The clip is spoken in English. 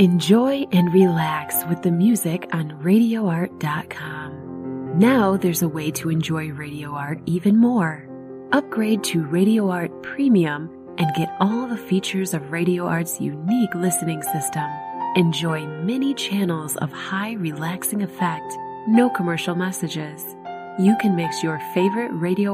Enjoy and relax with the music on RadioArt.com. Now there's a way to enjoy Radio Art even more. Upgrade to Radio Art Premium and get all the features of Radio Art's unique listening system. Enjoy many channels of high relaxing effect, no commercial messages. You can mix your favorite Radio